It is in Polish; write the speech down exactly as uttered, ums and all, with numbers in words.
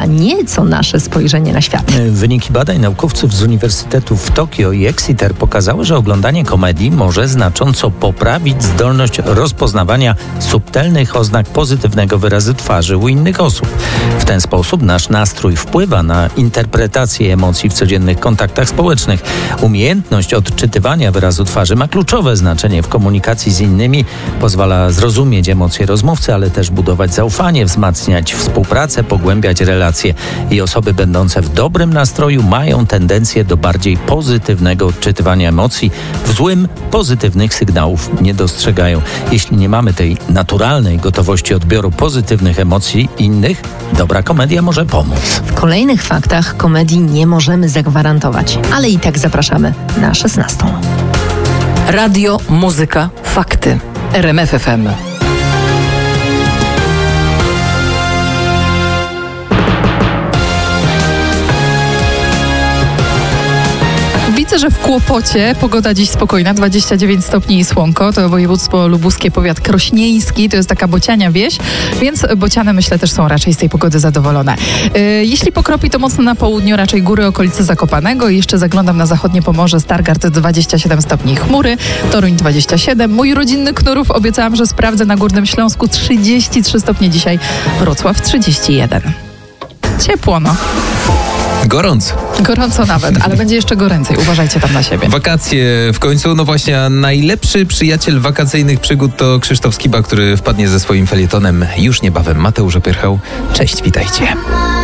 nieco nasze spojrzenie na świat. Wyniki badań naukowców z uniwersytetów w Tokio i Exeter pokazały, że oglądanie komedii może znacząco poprawić zdolność rozpoznawania subtelnych oznak pozytywnego wyrazu twarzy u innych osób. W ten sposób nasz nastrój wpływa na interpretację emocji w codziennych kontaktach społecznych. Umiejętność odczytywania wyrazu twarzy ma kluczowe znaczenie w komunikacji z innymi, pozwala zrozumieć emocje rozmówcy, ale też budować zaufanie, wzmacniać współpracę, pogłębiać relacje. I osoby będące w dobrym nastroju mają tendencję do bardziej pozytywnego odczytywania emocji. W złym pozytywnych sygnałów nie dostrzegają. Jeśli nie mamy tej naturalnej gotowości odbioru pozytywnych emocji innych, dobra komedia może pomóc. W kolejnych faktach komedii nie możemy zagwarantować, ale i tak zapraszamy na szesnastą. Radio, muzyka, fakty. R M F F M. Widzę, że w Kłopocie pogoda dziś spokojna, dwadzieścia dziewięć stopni i słonko. To województwo lubuskie, powiat krośnieński, to jest taka bociania wieś, więc bociany, myślę, też są raczej z tej pogody zadowolone. Yy, jeśli pokropi, to mocno na południu, raczej góry, okolice Zakopanego. I jeszcze zaglądam na zachodnie Pomorze, Stargard dwadzieścia siedem stopni chmury, Toruń dwadzieścia siedem. Mój rodzinny Knurów, obiecałam, że sprawdzę na Górnym Śląsku, trzydzieści trzy stopnie dzisiaj, Wrocław trzydzieści jeden. Ciepło, no. Gorąco. Gorąco nawet, ale będzie jeszcze goręcej. Uważajcie tam na siebie. Wakacje w końcu, no właśnie, a najlepszy przyjaciel wakacyjnych przygód to Krzysztof Skiba, który wpadnie ze swoim felietonem już niebawem. Mateusz Opyrchał, cześć, witajcie.